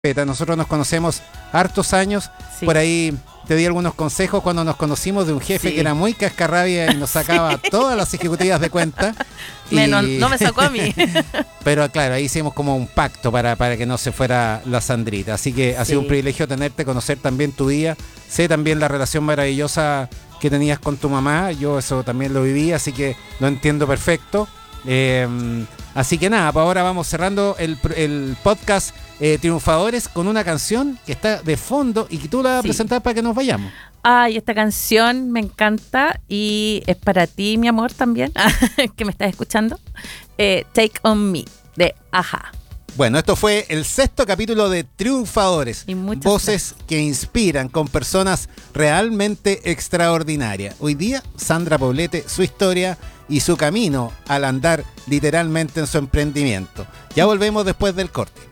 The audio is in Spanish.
Nosotros nos conocemos hartos años, Sí. por ahí te di algunos consejos cuando nos conocimos de un jefe Sí. que era muy cascarrabia y nos sacaba todas las ejecutivas de cuenta. No me sacó a mí. Pero claro, ahí hicimos como un pacto para que no se fuera la Sandrita. Así que ha sido Sí. un privilegio tenerte, conocer también tu día. Sé también la relación maravillosa que tenías con tu mamá. Yo eso también lo viví, así que lo entiendo perfecto. Así que nada, pues ahora vamos cerrando el podcast Triunfadores con una canción que está de fondo y que tú la vas a Sí. presentar para que nos vayamos. Ay, esta canción me encanta y es para ti, mi amor, también, que me estás escuchando. Take On Me, de Aja. Bueno, esto fue el 6º capítulo de Triunfadores. Y muchas Voces que inspiran con personas realmente extraordinarias. Hoy día, Sandra Poblete, su historia y su camino al andar literalmente en su emprendimiento. Ya volvemos después del corte.